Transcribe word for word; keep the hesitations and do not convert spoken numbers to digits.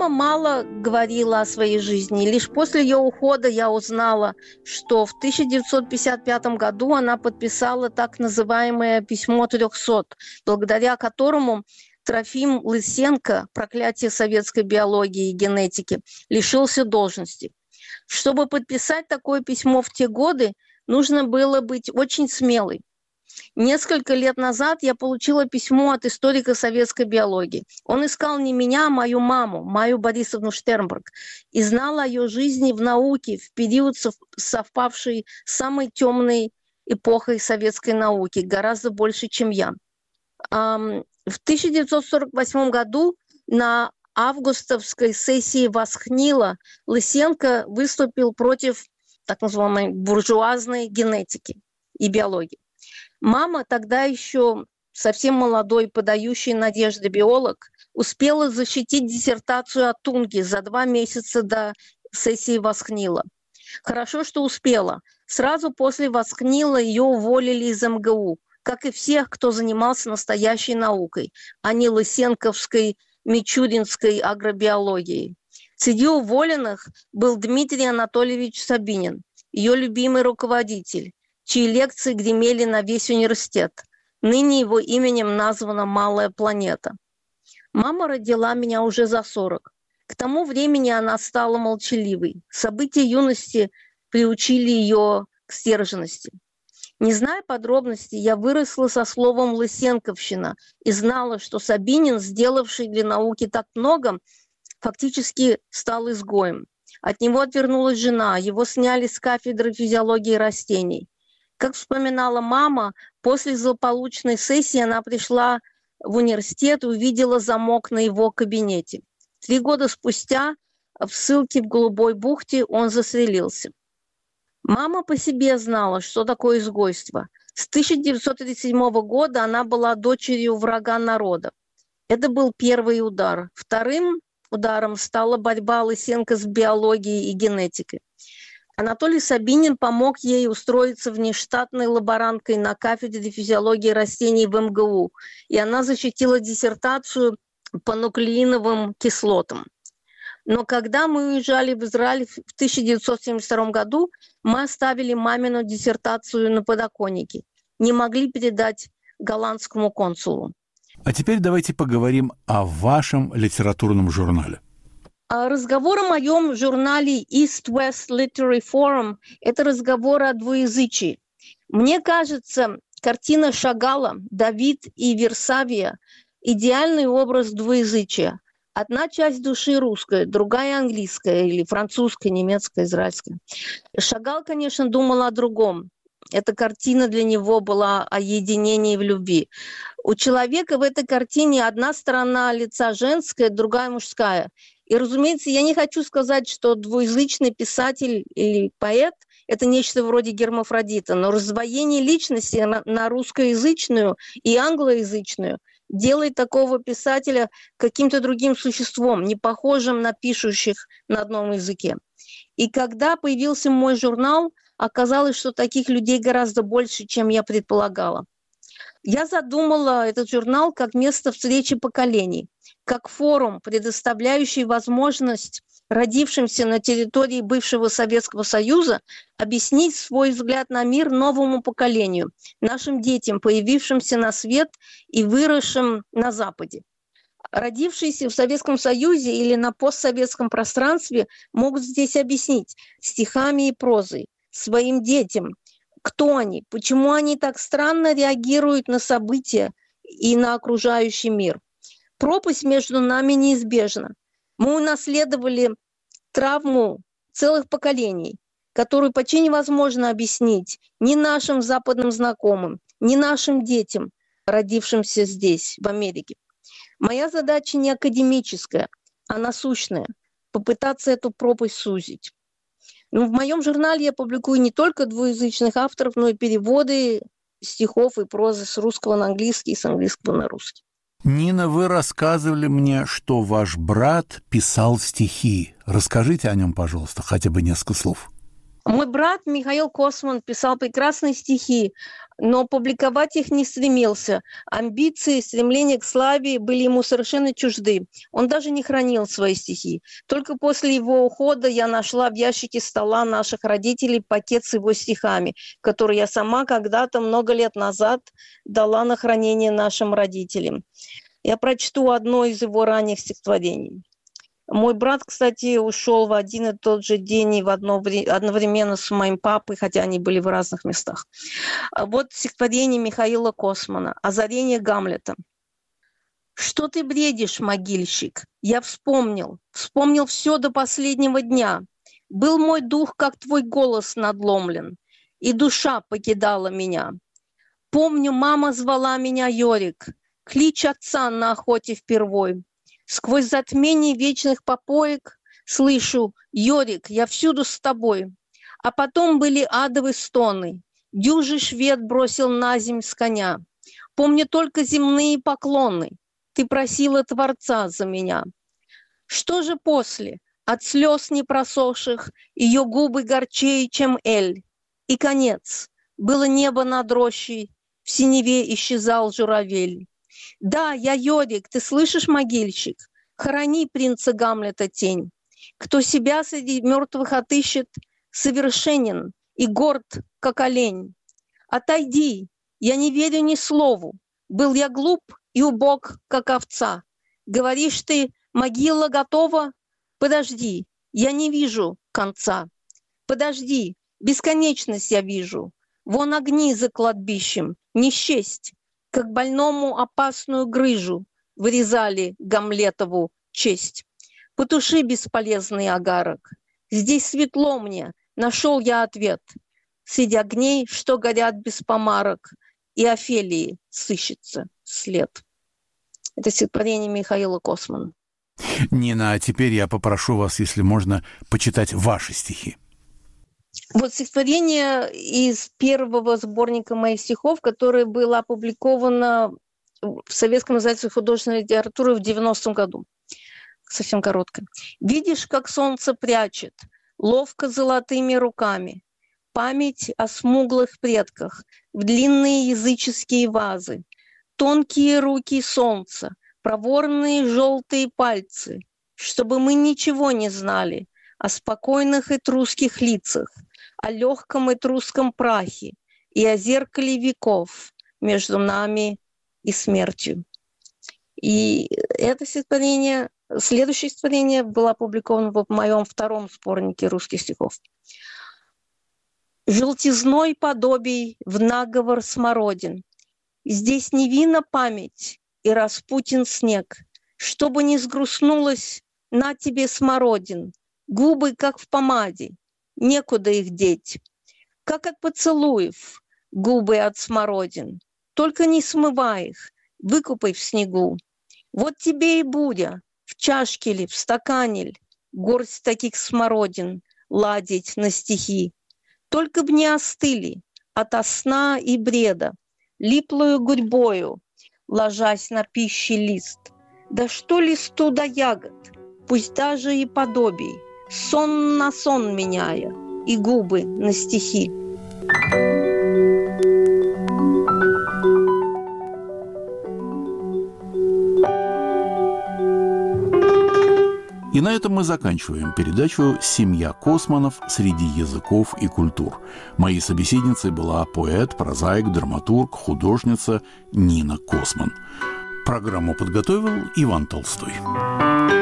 Мама мало говорила о своей жизни. Лишь после ее ухода я узнала, что в тысяча девятьсот пятьдесят пятом году она подписала так называемое «Письмо трехсот», благодаря которому Трофим Лысенко, проклятие советской биологии и генетики, лишился должности. Чтобы подписать такое письмо в те годы, нужно было быть очень смелой. Несколько лет назад я получила письмо от историка советской биологии. Он искал не меня, а мою маму, Майю Борисовну Штернберг, и знал о ее жизни в науке в период, совпавший с самой темной эпохой советской науки, гораздо больше, чем я. В тысяча девятьсот сорок восьмом году на августовской сессии Восхнила Лысенко выступил против так называемой буржуазной генетики и биологии. Мама, тогда еще совсем молодой, подающий надежды биолог, успела защитить диссертацию о Тунге за два месяца до сессии Восхнила. Хорошо, что успела. Сразу после Восхнила ее уволили из эм гэ у, как и всех, кто занимался настоящей наукой, а не лысенковской, мичуринской агробиологией. Среди уволенных был Дмитрий Анатольевич Сабинин, ее любимый руководитель, чьи лекции гремели на весь университет. Ныне его именем названа «Малая планета». Мама родила меня уже за сорок. К тому времени она стала молчаливой. События юности приучили ее к сдержанности. Не зная подробностей, я выросла со словом «лысенковщина» и знала, что Сабинин, сделавший для науки так много, фактически стал изгоем. От него отвернулась жена, его сняли с кафедры физиологии растений. Как вспоминала мама, после злополучной сессии она пришла в университет и увидела замок на его кабинете. Три года спустя в ссылке в Голубой бухте он застрелился. Мама по себе знала, что такое изгойство. С тысяча девятьсот тридцать седьмого года она была дочерью врага народа. Это был первый удар. Вторым ударом стала борьба Лысенко с биологией и генетикой. Анатолий Сабинин помог ей устроиться внештатной лаборанткой на кафедре физиологии растений в эм гэ у, и она защитила диссертацию по нуклеиновым кислотам. Но когда мы уезжали в Израиль в тысяча девятьсот семьдесят втором году, мы оставили мамину диссертацию на подоконнике, не могли передать голландскому консулу. А теперь давайте поговорим о вашем литературном журнале. Разговор о моем журнале East-West Literary Forum – это разговор о двуязычии. Мне кажется, картина Шагала «Давид и Версавия» – идеальный образ двуязычия. Одна часть души русская, другая английская или французская, немецкая, израильская. Шагал, конечно, думал о другом. Эта картина для него была о единении в любви. У человека в этой картине одна сторона лица женская, другая мужская. И, разумеется, я не хочу сказать, что двуязычный писатель или поэт – это нечто вроде гермафродита, но раздвоение личности на, на русскоязычную и англоязычную делает такого писателя каким-то другим существом, не похожим на пишущих на одном языке. И когда появился мой журнал, оказалось, что таких людей гораздо больше, чем я предполагала. Я задумала этот журнал как место встречи поколений, как форум, предоставляющий возможность родившимся на территории бывшего Советского Союза объяснить свой взгляд на мир новому поколению, нашим детям, появившимся на свет и выросшим на Западе. Родившиеся в Советском Союзе или на постсоветском пространстве могут здесь объяснить стихами и прозой своим детям, кто они, почему они так странно реагируют на события и на окружающий мир. Пропасть между нами неизбежна. Мы унаследовали травму целых поколений, которую почти невозможно объяснить ни нашим западным знакомым, ни нашим детям, родившимся здесь, в Америке. Моя задача не академическая, а насущная – попытаться эту пропасть сузить. Но в моем журнале я публикую не только двуязычных авторов, но и переводы стихов и прозы с русского на английский и с английского на русский. Нина, вы рассказывали мне, что ваш брат писал стихи. Расскажите о нем, пожалуйста, хотя бы несколько слов. Мой брат Михаил Косман писал прекрасные стихи, но публиковать их не стремился. Амбиции, стремление к славе были ему совершенно чужды. Он даже не хранил свои стихи. Только после его ухода я нашла в ящике стола наших родителей пакет с его стихами, который я сама когда-то много лет назад дала на хранение нашим родителям. Я прочту одно из его ранних стихотворений. Мой брат, кстати, ушел в один и тот же день и в одно время, одновременно с моим папой, хотя они были в разных местах. Вот стихотворение Михаила Космана «Озарение Гамлета». «Что ты бредишь, могильщик? Я вспомнил, вспомнил все до последнего дня. Был мой дух, как твой голос надломлен, и душа покидала меня. Помню, мама звала меня Йорик, клич отца на охоте впервой. Сквозь затмение вечных попоек слышу: Йорик, я всюду с тобой. А потом были адовые стоны. Дюжий швед бросил на земь с коня. Помню только земные поклоны. Ты просила Творца за меня. Что же после? От слез непросохших ее губы горчее, чем эль. И конец. Было небо над рощей, в синеве исчезал журавель. Да, я Йорик, ты слышишь, могильщик? Храни принца Гамлета тень. Кто себя среди мертвых отыщет, совершенен и горд, как олень. Отойди, я не верю ни слову. Был я глуп и убог, как овца. Говоришь ты, могила готова? Подожди, я не вижу конца. Подожди, бесконечность я вижу. Вон огни за кладбищем, не счесть. Как больному опасную грыжу вырезали Гамлетову честь. Потуши бесполезный огарок. Здесь светло мне, нашел я ответ. Среди огней, что горят без помарок, и Офелии сыщется след. Это стихотворение Михаила Космана. Нина, а теперь я попрошу вас, если можно, почитать ваши стихи. Вот стихотворение из первого сборника моих стихов, которое было опубликовано в Советском издательстве художественной литературы в девяностом году. Совсем короткое. «Видишь, как солнце прячет, ловко золотыми руками, память о смуглых предках в длинные языческие вазы, тонкие руки солнца, проворные желтые пальцы, чтобы мы ничего не знали о спокойных и трусских лицах, о легком и трусском прахе и о зеркале веков между нами и смертью». И это стихотворение, следующее стихотворение было опубликовано в моем втором сборнике русских стихов. «Желтизной подобий в наговор смородин. Здесь невинна память и распутин снег. Чтобы не сгрустнулась, на тебе смородин, губы, как в помаде, некуда их деть. Как от поцелуев, губы от смородин, только не смывай их, выкупай в снегу. Вот тебе и будя, в чашке ли, в стакане ли, горсть таких смородин ладить на стихи. Только б не остыли ото сна и бреда, липлою гурьбою, ложась на пищи лист. Да что листу до ягод, пусть даже и подобий, сон на сон меняя, и губы на стихи». И на этом мы заканчиваем передачу «Семья Косманов среди языков и культур». Моей собеседницей была поэт, прозаик, драматург, художница Нина Косман. Программу подготовил Иван Толстой.